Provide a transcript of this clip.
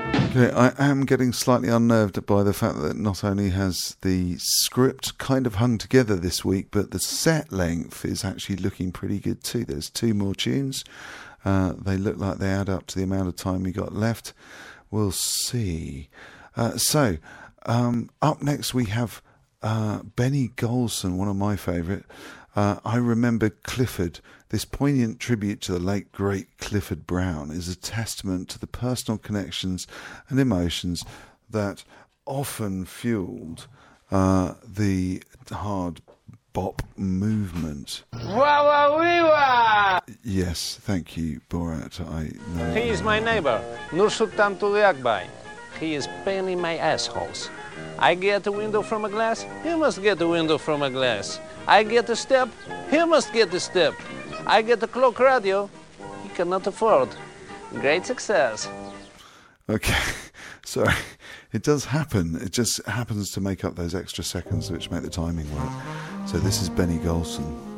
Okay, I am getting slightly unnerved by the fact that not only has the script kind of hung together this week, but the set length is actually looking pretty good too. There's 2 more tunes. They look like they add up to the amount of time we got left. We'll see. So, up next we have Benny Golson, one of my favourite. I Remember Clifford. This poignant tribute to the late, great Clifford Brown is a testament to the personal connections and emotions that often fueled the hard bop movement. Wawa! Yes, thank you, Borat. I know. He is my neighbor, Nursultan Tuliakbay. He is paining my assholes. I get a window from a glass, he must get a window from a glass. I get a step, he must get a step. I get a clock radio, he cannot afford. Great success. Okay, sorry. It does happen. It just happens to make up those extra seconds which make the timing work. So this is Benny Golson.